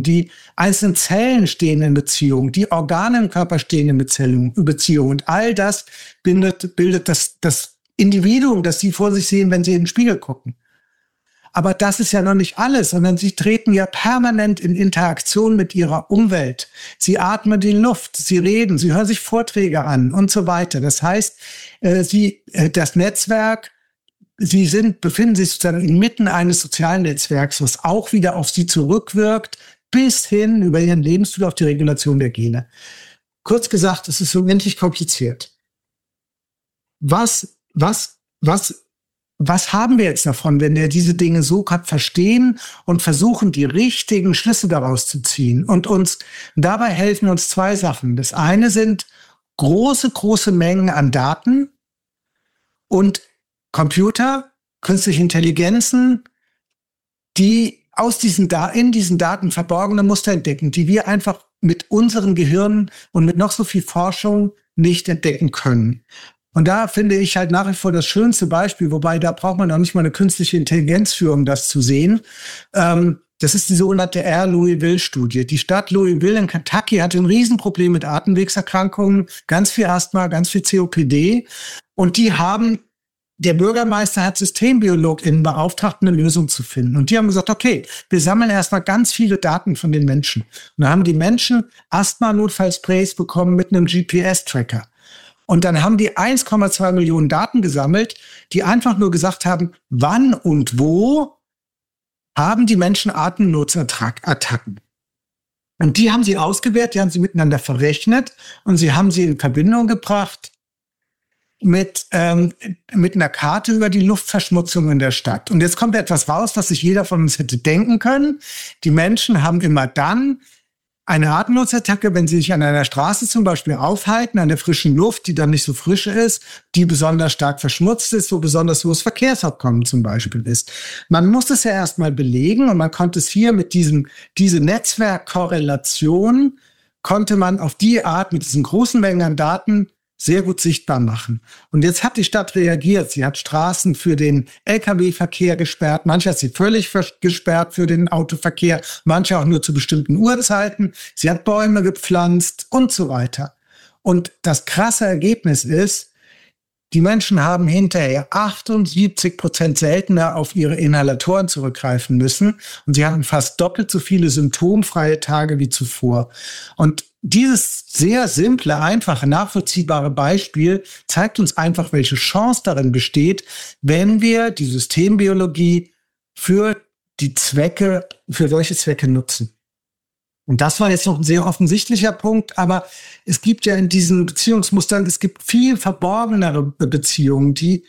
die einzelnen Zellen stehen in Beziehung, die Organe im Körper stehen in Beziehung. Und all das bildet das Individuum, das Sie vor sich sehen, wenn Sie in den Spiegel gucken. Aber das ist ja noch nicht alles, sondern Sie treten ja permanent in Interaktion mit Ihrer Umwelt. Sie atmen die Luft, Sie reden, Sie hören sich Vorträge an und so weiter. Das heißt, das Netzwerk, Sie befinden sich sozusagen inmitten eines sozialen Netzwerks, was auch wieder auf Sie zurückwirkt, bis hin über Ihren Lebensstil auf die Regulation der Gene. Kurz gesagt, es ist unendlich kompliziert. Was haben wir jetzt davon, wenn wir diese Dinge so verstehen und versuchen, die richtigen Schlüsse daraus zu ziehen? Und dabei helfen uns zwei Sachen. Das eine sind große Mengen an Daten und Computer, künstliche Intelligenzen, die in diesen Daten verborgene Muster entdecken, die wir einfach mit unseren Gehirnen und mit noch so viel Forschung nicht entdecken können. Und da finde ich halt nach wie vor das schönste Beispiel, wobei da braucht man auch nicht mal eine künstliche Intelligenz für, um das zu sehen. Das ist die sogenannte Louisville-Studie. Die Stadt Louisville in Kentucky hatte ein Riesenproblem mit Atemwegserkrankungen, ganz viel Asthma, ganz viel COPD. Und der Bürgermeister hat SystembiologInnen beauftragt, eine Lösung zu finden. Und die haben gesagt, okay, wir sammeln erstmal ganz viele Daten von den Menschen. Und dann haben die Menschen Asthma-Notfallsprays bekommen mit einem GPS-Tracker. Und dann haben die 1,2 Millionen Daten gesammelt, die einfach nur gesagt haben, wann und wo haben die Menschen Atemnotsattacken. Und die haben sie ausgewertet, die haben sie miteinander verrechnet und sie haben sie in Verbindung gebracht mit einer Karte über die Luftverschmutzung in der Stadt. Und jetzt kommt etwas raus, was sich jeder von uns hätte denken können. Die Menschen haben immer dann eine Atemnotsattacke, wenn sie sich an einer Straße zum Beispiel aufhalten, an der frischen Luft, die dann nicht so frisch ist, die besonders stark verschmutzt ist, wo besonders hohes Verkehrsaufkommen zum Beispiel ist. Man muss es ja erstmal belegen und man konnte es hier mit diese Netzwerkkorrelation, konnte man auf die Art mit diesen großen Mengen an Daten sehr gut sichtbar machen. Und jetzt hat die Stadt reagiert. Sie hat Straßen für den Lkw-Verkehr gesperrt. Manche hat sie völlig gesperrt für den Autoverkehr. Manche auch nur zu bestimmten Uhrzeiten. Sie hat Bäume gepflanzt und so weiter. Und das krasse Ergebnis ist, die Menschen haben hinterher 78% seltener auf ihre Inhalatoren zurückgreifen müssen. Und sie hatten fast doppelt so viele symptomfreie Tage wie zuvor. Und dieses sehr simple, einfache, nachvollziehbare Beispiel zeigt uns einfach, welche Chance darin besteht, wenn wir die Systembiologie für solche Zwecke nutzen. Und das war jetzt noch ein sehr offensichtlicher Punkt, aber es gibt ja in diesen Beziehungsmustern, es gibt viel verborgenere Beziehungen, die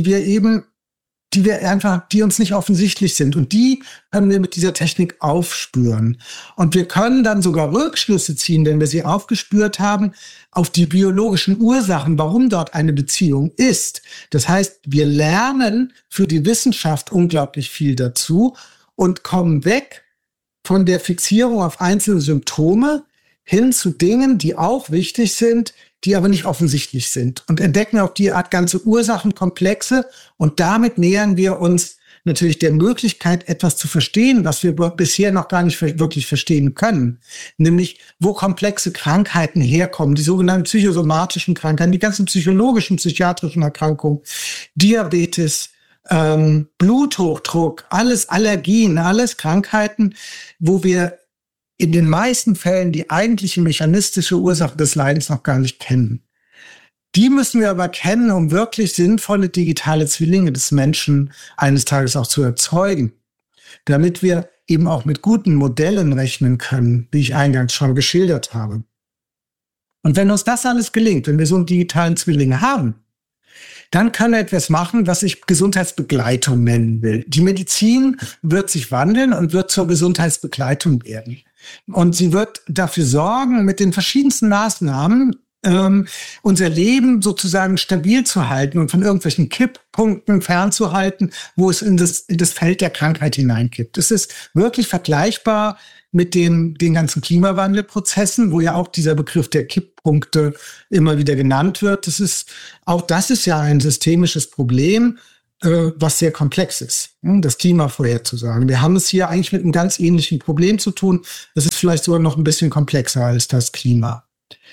uns nicht offensichtlich sind. Und die können wir mit dieser Technik aufspüren. Und wir können dann sogar Rückschlüsse ziehen, wenn wir sie aufgespürt haben, auf die biologischen Ursachen, warum dort eine Beziehung ist. Das heißt, wir lernen für die Wissenschaft unglaublich viel dazu und kommen weg von der Fixierung auf einzelne Symptome hin zu Dingen, die auch wichtig sind, die aber nicht offensichtlich sind, und entdecken auf die Art ganze Ursachenkomplexe, und damit nähern wir uns natürlich der Möglichkeit, etwas zu verstehen, was wir bisher noch gar nicht wirklich verstehen können, nämlich wo komplexe Krankheiten herkommen, die sogenannten psychosomatischen Krankheiten, die ganzen psychologischen, psychiatrischen Erkrankungen, Diabetes, Bluthochdruck, alles Allergien, alles Krankheiten, wo wir in den meisten Fällen die eigentliche mechanistische Ursache des Leidens noch gar nicht kennen. Die müssen wir aber kennen, um wirklich sinnvolle digitale Zwillinge des Menschen eines Tages auch zu erzeugen, damit wir eben auch mit guten Modellen rechnen können, wie ich eingangs schon geschildert habe. Und wenn uns das alles gelingt, wenn wir so einen digitalen Zwilling haben, dann können wir etwas machen, was ich Gesundheitsbegleitung nennen will. Die Medizin wird sich wandeln und wird zur Gesundheitsbegleitung werden. Und sie wird dafür sorgen, mit den verschiedensten Maßnahmen unser Leben sozusagen stabil zu halten und von irgendwelchen Kipppunkten fernzuhalten, wo es in das Feld der Krankheit hineinkippt. Es ist wirklich vergleichbar mit den ganzen Klimawandelprozessen, wo ja auch dieser Begriff der Kipppunkte immer wieder genannt wird. Das ist ja ein systemisches Problem. was sehr komplex ist, das Klima vorherzusagen. Wir haben es hier eigentlich mit einem ganz ähnlichen Problem zu tun. Das ist vielleicht sogar noch ein bisschen komplexer als das Klima.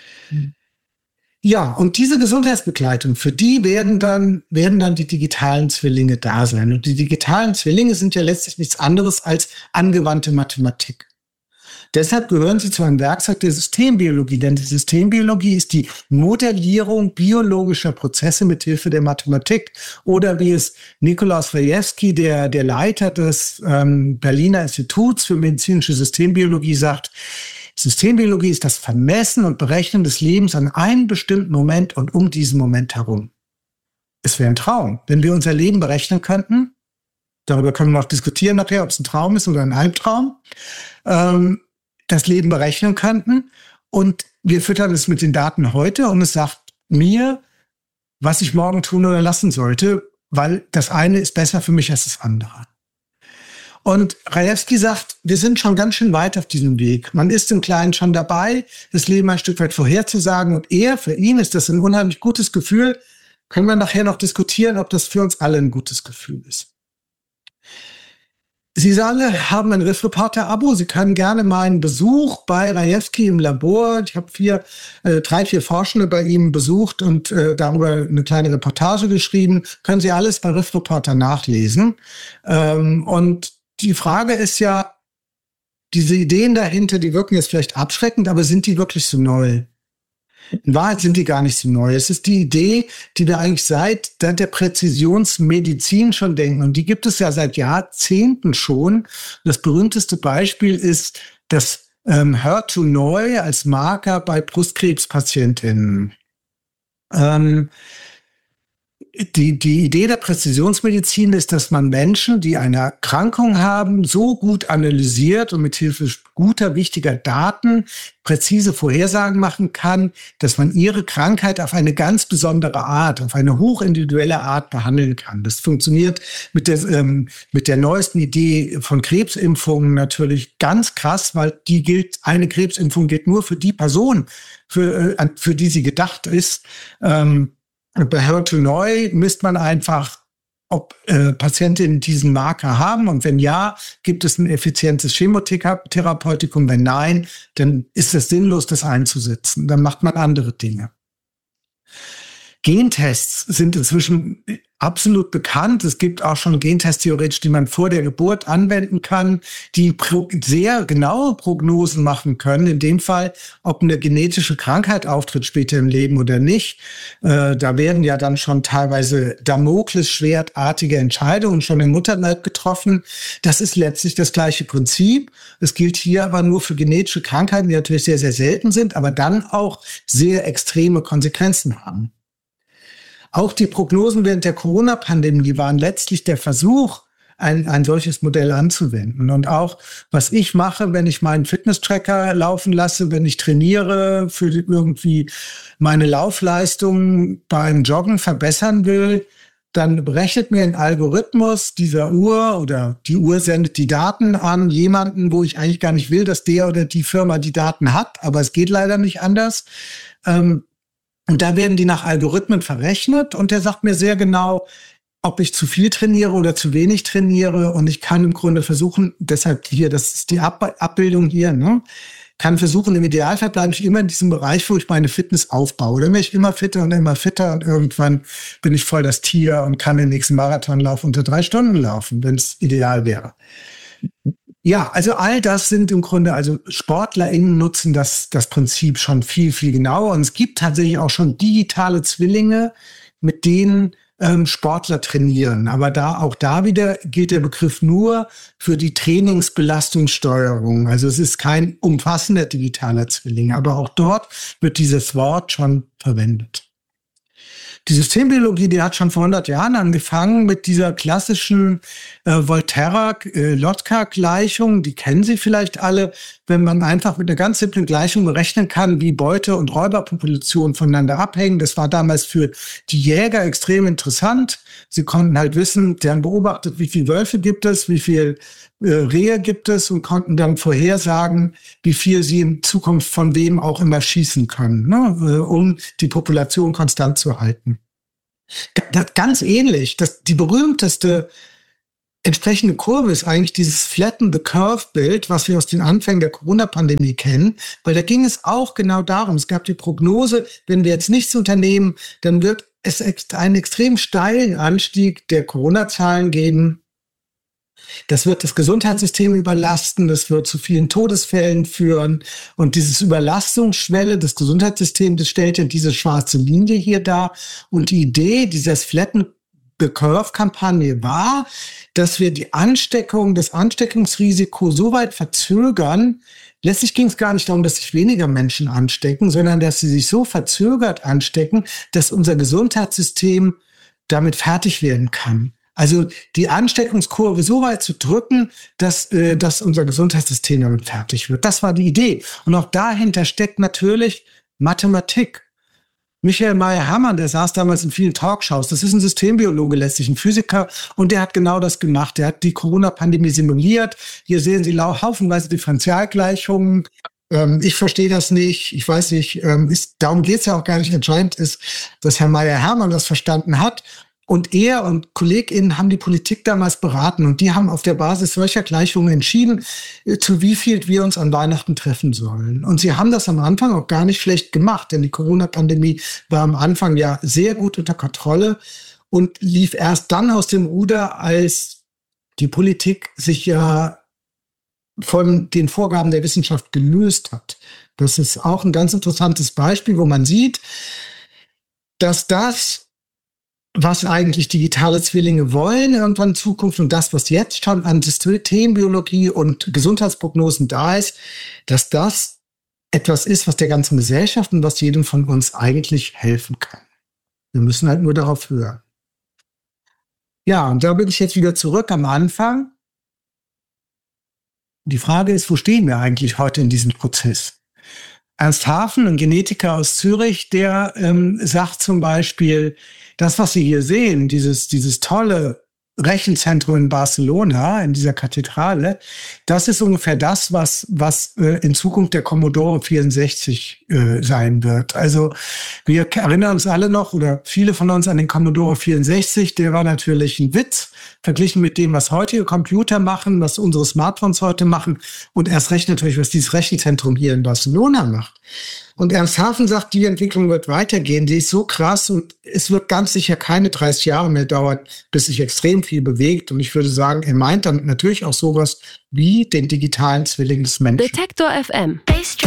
Ja, und diese Gesundheitsbegleitung, für die werden dann die digitalen Zwillinge da sein. Und die digitalen Zwillinge sind ja letztlich nichts anderes als angewandte Mathematik. Deshalb gehören sie zu einem Werkzeug der Systembiologie, denn die Systembiologie ist die Modellierung biologischer Prozesse mit Hilfe der Mathematik. Oder wie es Nikolaus Rajewski, der Leiter des Berliner Instituts für medizinische Systembiologie, sagt: Systembiologie ist das Vermessen und Berechnen des Lebens an einem bestimmten Moment und um diesen Moment herum. Es wäre ein Traum, wenn wir unser Leben berechnen könnten. Darüber können wir noch diskutieren nachher, ob es ein Traum ist oder ein Albtraum. Das Leben berechnen könnten und wir füttern es mit den Daten heute und es sagt mir, was ich morgen tun oder lassen sollte, weil das eine ist besser für mich als das andere. Und Rajewski sagt, wir sind schon ganz schön weit auf diesem Weg. Man ist im Kleinen schon dabei, das Leben ein Stück weit vorherzusagen und für ihn ist das ein unheimlich gutes Gefühl. Können wir nachher noch diskutieren, ob das für uns alle ein gutes Gefühl ist. Sie alle haben ein Riff-Reporter-Abo. Sie können gerne meinen Besuch bei Rajewski im Labor. Ich habe 3, 4 Forschende bei ihm besucht und darüber eine kleine Reportage geschrieben. Können Sie alles bei Riff-Reporter nachlesen. Und die Frage ist ja, diese Ideen dahinter, die wirken jetzt vielleicht abschreckend, aber sind die wirklich so neu? In Wahrheit sind die gar nicht so neu. Es ist die Idee, die wir eigentlich seit der Präzisionsmedizin schon denken. Und die gibt es ja seit Jahrzehnten schon. Das berühmteste Beispiel ist das HER2-Neu als Marker bei Brustkrebspatientinnen. Die Idee der Präzisionsmedizin ist, dass man Menschen, die eine Erkrankung haben, so gut analysiert und mit Hilfe guter, wichtiger Daten präzise Vorhersagen machen kann, dass man ihre Krankheit auf eine ganz besondere Art, auf eine hochindividuelle Art behandeln kann. Das funktioniert mit der neuesten Idee von Krebsimpfungen natürlich ganz krass, weil eine Krebsimpfung gilt nur für die Person, für die sie gedacht ist. Bei HER2-Neu misst man einfach, ob Patientinnen diesen Marker haben. Und wenn ja, gibt es ein effizientes Chemotherapeutikum. Wenn nein, dann ist es sinnlos, das einzusetzen. Dann macht man andere Dinge. Gentests sind inzwischen absolut bekannt. Es gibt auch schon Gentests theoretisch, die man vor der Geburt anwenden kann, die sehr genaue Prognosen machen können. In dem Fall, ob eine genetische Krankheit auftritt später im Leben oder nicht. Da werden ja dann schon teilweise Damoklesschwertartige Entscheidungen schon im Mutterleib getroffen. Das ist letztlich das gleiche Prinzip. Es gilt hier aber nur für genetische Krankheiten, die natürlich sehr, sehr selten sind, aber dann auch sehr extreme Konsequenzen haben. Auch die Prognosen während der Corona-Pandemie waren letztlich der Versuch, ein solches Modell anzuwenden. Und auch, was ich mache, wenn ich meinen Fitness-Tracker laufen lasse, wenn ich trainiere, für irgendwie meine Laufleistung beim Joggen verbessern will, dann berechnet mir ein Algorithmus dieser Uhr oder die Uhr sendet die Daten an jemanden, wo ich eigentlich gar nicht will, dass der oder die Firma die Daten hat, aber es geht leider nicht anders. Und da werden die nach Algorithmen verrechnet und der sagt mir sehr genau, ob ich zu viel trainiere oder zu wenig trainiere. Und ich kann im Grunde versuchen, deshalb hier, das ist die Abbildung hier, ne? Kann versuchen, im Idealfall bleibe ich immer in diesem Bereich, wo ich meine Fitness aufbaue. Dann werde ich immer fitter und irgendwann bin ich voll das Tier und kann den nächsten Marathonlauf unter 3 Stunden laufen, wenn es ideal wäre. Ja, also all das sind im Grunde, also SportlerInnen nutzen das Prinzip schon viel, viel genauer. Und es gibt tatsächlich auch schon digitale Zwillinge, mit denen Sportler trainieren. Aber auch da wieder gilt der Begriff nur für die Trainingsbelastungssteuerung. Also es ist kein umfassender digitaler Zwilling, aber auch dort wird dieses Wort schon verwendet. Die Systembiologie, die hat schon vor 100 Jahren angefangen mit dieser klassischen Volterra-Lotka-Gleichung. Die kennen Sie vielleicht alle, wenn man einfach mit einer ganz simplen Gleichung berechnen kann, wie Beute- und Räuberpopulationen voneinander abhängen. Das war damals für die Jäger extrem interessant. Sie konnten halt wissen, die haben beobachtet, wie viele Wölfe gibt es, wie viel Rehe gibt es und konnten dann vorhersagen, wie viel sie in Zukunft von wem auch immer schießen können, ne, um die Population konstant zu halten. Ganz ähnlich. Die berühmteste entsprechende Kurve ist eigentlich dieses Flatten the Curve-Bild, was wir aus den Anfängen der Corona-Pandemie kennen, weil da ging es auch genau darum. Es gab die Prognose, wenn wir jetzt nichts unternehmen, dann wird es einen extrem steilen Anstieg der Corona-Zahlen geben. Das wird das Gesundheitssystem überlasten, das wird zu vielen Todesfällen führen. Und dieses Überlastungsschwelle des Gesundheitssystems, das stellt ja diese schwarze Linie hier dar. Und die Idee dieses Flatten the Curve-Kampagne war, dass wir die Ansteckung, das Ansteckungsrisiko so weit verzögern. Letztlich ging es gar nicht darum, dass sich weniger Menschen anstecken, sondern dass sie sich so verzögert anstecken, dass unser Gesundheitssystem damit fertig werden kann. Also die Ansteckungskurve so weit zu drücken, dass unser Gesundheitssystem damit fertig wird. Das war die Idee. Und auch dahinter steckt natürlich Mathematik. Michael Mayer-Hermann, der saß damals in vielen Talkshows. Das ist ein Systembiologe, letztlich ein Physiker. Und der hat genau das gemacht. Der hat die Corona-Pandemie simuliert. Hier sehen Sie haufenweise Differentialgleichungen. Ich verstehe das nicht. Ich weiß nicht. Darum geht es ja auch gar nicht. Entscheidend ist, dass Herr Mayer-Hermann das verstanden hat. Und er und KollegInnen haben die Politik damals beraten und die haben auf der Basis solcher Gleichungen entschieden, zu wie viel wir uns an Weihnachten treffen sollen. Und sie haben das am Anfang auch gar nicht schlecht gemacht, denn die Corona-Pandemie war am Anfang ja sehr gut unter Kontrolle und lief erst dann aus dem Ruder, als die Politik sich ja von den Vorgaben der Wissenschaft gelöst hat. Das ist auch ein ganz interessantes Beispiel, wo man sieht, dass das, was eigentlich digitale Zwillinge wollen irgendwann in Zukunft und das, was jetzt schon an Systembiologie und Gesundheitsprognosen da ist, dass das etwas ist, was der ganzen Gesellschaft und was jedem von uns eigentlich helfen kann. Wir müssen halt nur darauf hören. Ja, und da bin ich jetzt wieder zurück am Anfang. Die Frage ist, wo stehen wir eigentlich heute in diesem Prozess? Ernst Hafen, ein Genetiker aus Zürich, der sagt zum Beispiel, das, was Sie hier sehen, dieses tolle Rechenzentrum in Barcelona, in dieser Kathedrale, das ist ungefähr das, was in Zukunft der Commodore 64 sein wird. Also wir erinnern uns alle noch, oder viele von uns, an den Commodore 64. Der war natürlich ein Witz, verglichen mit dem, was heutige Computer machen, was unsere Smartphones heute machen und erst recht natürlich, was dieses Rechenzentrum hier in Barcelona macht. Und Ernst Hafen sagt, die Entwicklung wird weitergehen, die ist so krass und es wird ganz sicher keine 30 Jahre mehr dauern, bis sich extrem viel bewegt. Und ich würde sagen, er meint damit natürlich auch sowas wie den digitalen Zwilling des Menschen. Detektor FM.